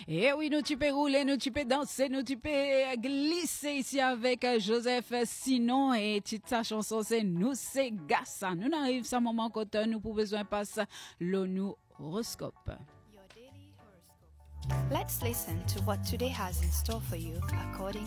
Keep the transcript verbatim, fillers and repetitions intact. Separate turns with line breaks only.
Et oui, nous tu peux rouler, nous tu peux danser, nous tu peux glisser ici avec Joseph Sinon et petite chanson c'est nous c'est Gassa. Nous n'arrive ça moment quand nous pour besoin passer l'onu horoscope.
Your daily horoscope. Let's listen to what today has in store for you according